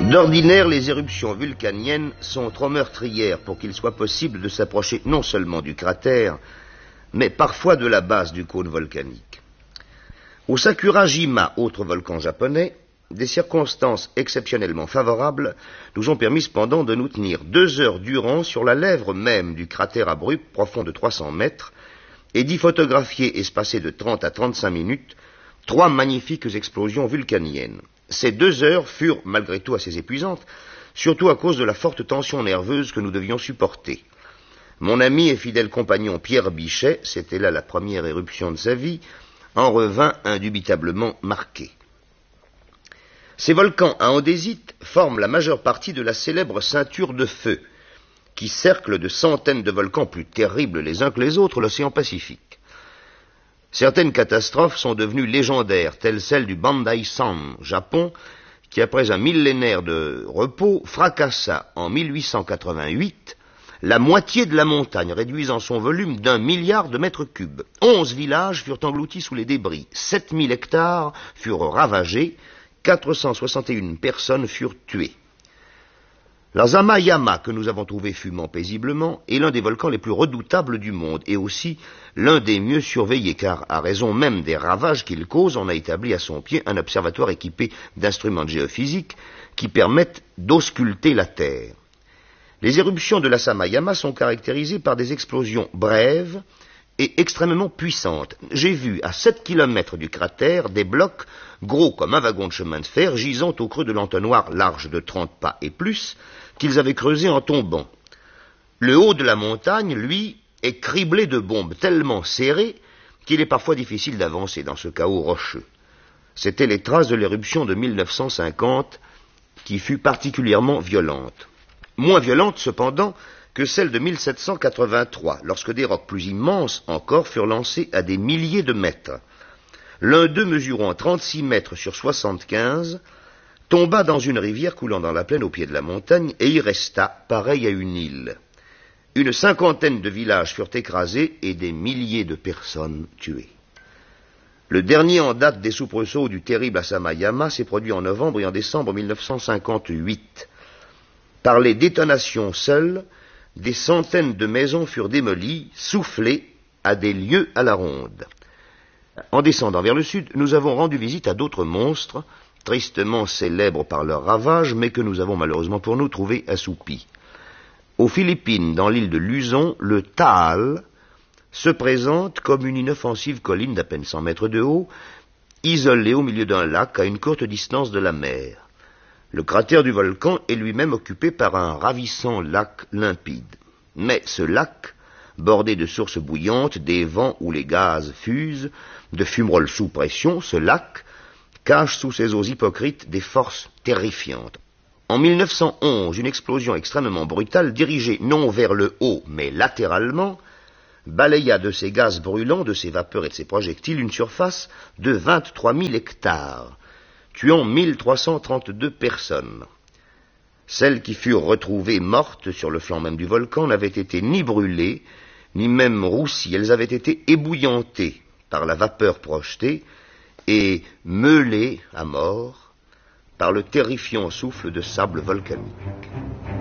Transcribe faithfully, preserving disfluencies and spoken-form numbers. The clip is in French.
D'ordinaire, les éruptions vulcaniennes sont trop meurtrières pour qu'il soit possible de s'approcher non seulement du cratère, mais parfois de la base du cône volcanique. Au Sakurajima, autre volcan japonais, des circonstances exceptionnellement favorables nous ont permis cependant de nous tenir deux heures durant sur la lèvre même du cratère abrupt profond de trois cents mètres et d'y photographier, espacées de trente à trente-cinq minutes, trois magnifiques explosions vulcaniennes. Ces deux heures furent, malgré tout, assez épuisantes, surtout à cause de la forte tension nerveuse que nous devions supporter. Mon ami et fidèle compagnon Pierre Bichet, c'était là la première éruption de sa vie, en revint indubitablement marqué. Ces volcans à andésite forment la majeure partie de la célèbre ceinture de feu, qui cercle de centaines de volcans plus terribles les uns que les autres l'océan Pacifique. Certaines catastrophes sont devenues légendaires, telles celles du Bandai-san, Japon, qui après un millénaire de repos, fracassa en mille huit cent quatre-vingt-huit la moitié de la montagne, réduisant son volume d'un milliard de mètres cubes. Onze villages furent engloutis sous les débris, sept mille hectares furent ravagés, quatre cent soixante et une personnes furent tuées. La Zamayama, que nous avons trouvé fumant paisiblement, est l'un des volcans les plus redoutables du monde et aussi l'un des mieux surveillés, car à raison même des ravages qu'il cause, on a établi à son pied un observatoire équipé d'instruments de géophysique qui permettent d'ausculter la Terre. Les éruptions de la Zamayama sont caractérisées par des explosions brèves et extrêmement puissantes. J'ai vu à sept kilomètres du cratère des blocs gros comme un wagon de chemin de fer gisant au creux de l'entonnoir large de trente pas et plus qu'ils avaient creusé en tombant. Le haut de la montagne, lui, est criblé de bombes tellement serrées qu'il est parfois difficile d'avancer dans ce chaos rocheux. C'étaient les traces de l'éruption de mille neuf cent cinquante qui fut particulièrement violente. Moins violente, cependant, que celle de mille sept cent quatre-vingt-trois, lorsque des rocs plus immenses encore furent lancés à des milliers de mètres. L'un d'eux, mesurant trente-six mètres sur soixante-quinze, tomba dans une rivière coulant dans la plaine au pied de la montagne et y resta, pareil à une île. Une cinquantaine de villages furent écrasés et des milliers de personnes tuées. Le dernier en date des soubresauts du terrible Zamayama s'est produit en novembre et en décembre mille neuf cent cinquante-huit. Par les détonations seules, des centaines de maisons furent démolies, soufflées à des lieues à la ronde. En descendant vers le sud, nous avons rendu visite à d'autres monstres, tristement célèbres par leurs ravages, mais que nous avons malheureusement pour nous trouvés assoupis. Aux Philippines, dans l'île de Luzon, le Taal se présente comme une inoffensive colline d'à peine cent mètres de haut, isolée au milieu d'un lac à une courte distance de la mer. Le cratère du volcan est lui-même occupé par un ravissant lac limpide. Mais ce lac, bordé de sources bouillantes, des vents où les gaz fusent, de fumerolles sous pression, ce lac cache sous ses eaux hypocrites des forces terrifiantes. En mille neuf cent onze, une explosion extrêmement brutale, dirigée non vers le haut, mais latéralement, balaya de ses gaz brûlants, de ses vapeurs et de ses projectiles une surface de vingt-trois mille hectares, tuant mille trois cent trente-deux personnes. Celles qui furent retrouvées mortes sur le flanc même du volcan n'avaient été ni brûlées, ni même roussies. Elles avaient été ébouillantées par la vapeur projetée et meulées à mort par le terrifiant souffle de sable volcanique.